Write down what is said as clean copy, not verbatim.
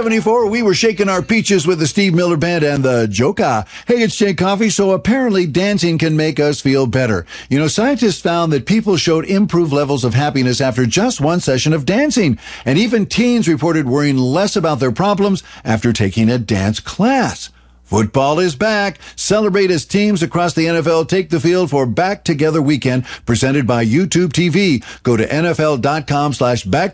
1974, we were shaking our peaches with the Steve Miller Band and the Joka. Hey, it's Jay Coffee. So apparently dancing can make us feel better. You know, scientists found that people showed improved levels of happiness after just one session of dancing. And even teens reported worrying less about their problems after taking a dance class. Football is back. Celebrate as teams across the NFL take the field for Back Together Weekend, presented by YouTube TV. Go to NFL.com/back